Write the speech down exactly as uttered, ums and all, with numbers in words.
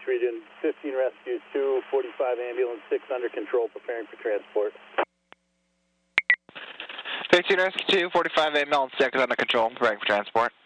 Phoenix region, fifteen rescues, two, forty-five ambulance, six under control, preparing for transport. fifteen rescue two, forty-five ambulance, six under control, preparing for transport.